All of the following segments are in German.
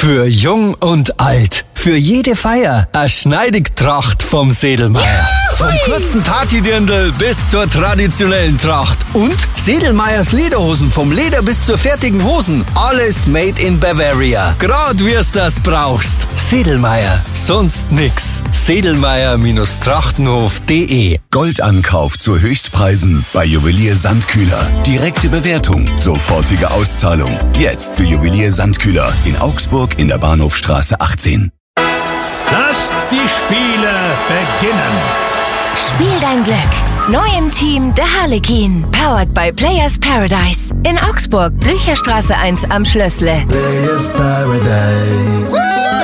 Für jung und alt. Für jede Feier eine Schneidigtracht vom Sedlmeier. Vom kurzen Partydirndl bis zur traditionellen Tracht. Und Sedlmeiers Lederhosen, vom Leder bis zur fertigen Hosen. Alles made in Bavaria. Grad wie's das brauchst. Sedlmeier, sonst nix. Sedlmeier-trachtenhof.de. Goldankauf zu Höchstpreisen bei Juwelier Sandkühler. Direkte Bewertung, sofortige Auszahlung. Jetzt zu Juwelier Sandkühler in Augsburg in der Bahnhofstraße 18. Lasst die Spiele beginnen. Spiel dein Glück. Neu im Team der Harlekin. Powered by Players Paradise. In Augsburg, Blücherstraße 1 am Schlössle. Players Paradise.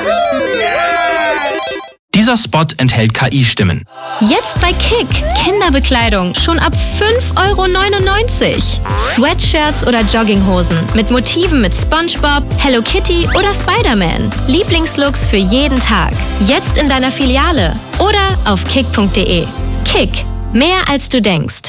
Dieser Spot enthält KI-Stimmen. Jetzt bei Kick. Kinderbekleidung schon ab 5,99 €. Sweatshirts oder Jogginghosen mit Motiven mit SpongeBob, Hello Kitty oder Spider-Man. Lieblingslooks für jeden Tag. Jetzt in deiner Filiale oder auf kick.de. Kick. Mehr als du denkst.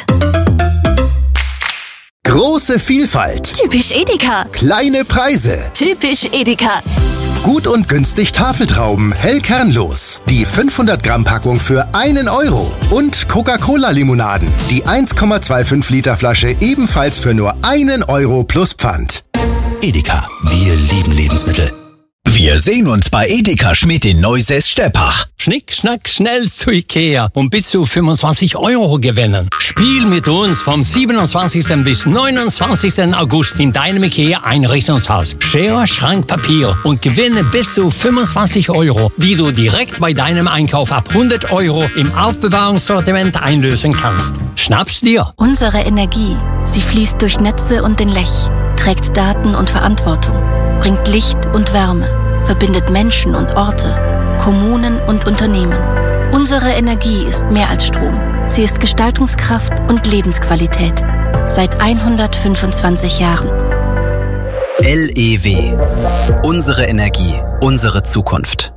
Große Vielfalt. Typisch Edeka. Kleine Preise. Typisch Edeka. Gut und günstig Tafeltrauben, hell kernlos. Die 500 Gramm Packung für 1 €. Und Coca-Cola-Limonaden. Die 1,25 Liter Flasche ebenfalls für nur 1 € plus Pfand. Edeka. Wir lieben Lebensmittel. Wir sehen uns bei Edeka Schmidt in Neusäß-Steppach. Schnick, schnack, schnell zu Ikea und bis zu 25 € gewinnen. Spiel mit uns vom 27. bis 29. August in deinem Ikea-Einrichtungshaus. Schere, Schrank, Papier und gewinne bis zu 25 €, die du direkt bei deinem Einkauf ab 100 € im Aufbewahrungssortiment einlösen kannst. Schnapp's dir! Unsere Energie, sie fließt durch Netze und den Lech, trägt Daten und Verantwortung, bringt Licht und Wärme, verbindet Menschen und Orte, Kommunen und Unternehmen. Unsere Energie ist mehr als Strom. Sie ist Gestaltungskraft und Lebensqualität. Seit 125 Jahren. LEW. Unsere Energie, unsere Zukunft.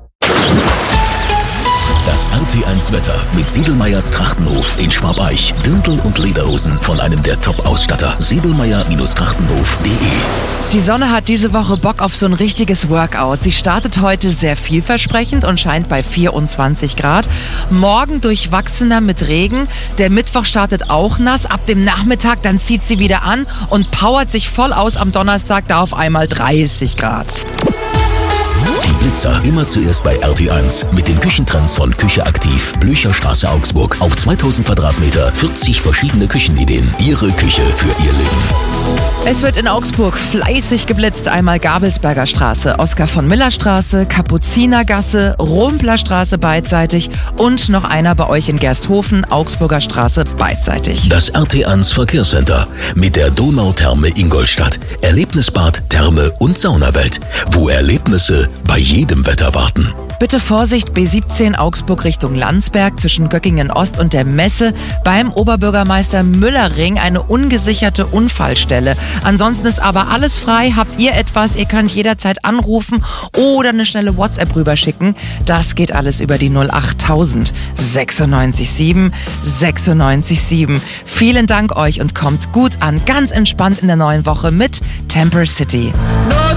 Das RT1-Wetter mit Sedlmeiers Trachtenhof in Schwabeich. Dirndl und Lederhosen von einem der Top-Ausstatter. Sedlmeier-trachtenhof.de. Die Sonne hat diese Woche Bock auf so ein richtiges Workout. Sie startet heute sehr vielversprechend und scheint bei 24 Grad. Morgen durchwachsener mit Regen. Der Mittwoch startet auch nass. Ab dem Nachmittag dann zieht sie wieder an und powert sich voll aus am Donnerstag, da auf einmal 30 Grad. Die Blitzer immer zuerst bei RT1 mit den Küchentrends von Küche aktiv. Blücherstraße Augsburg. Auf 2000 Quadratmeter 40 verschiedene Küchenideen. Ihre Küche für Ihr Leben. Es wird in Augsburg fleißig geblitzt. Einmal Gabelsberger Straße, Oskar von Miller Straße, Kapuzinergasse, Rumpler Straße beidseitig und noch einer bei euch in Gersthofen, Augsburger Straße beidseitig. Das RT1 Verkehrscenter mit der Donautherme Ingolstadt. Erlebnisbad, Therme und Saunawelt, wo Erlebnisse bei jedem Wetter warten. Bitte Vorsicht, B17 Augsburg Richtung Landsberg zwischen Göckingen Ost und der Messe. Beim Oberbürgermeister Müllerring eine ungesicherte Unfallstelle. Ansonsten ist aber alles frei. Habt ihr etwas? Ihr könnt jederzeit anrufen oder eine schnelle WhatsApp rüberschicken. Das geht alles über die 08000 96 7 96 7. Vielen Dank euch und kommt gut an. Ganz entspannt in der neuen Woche mit Temper City.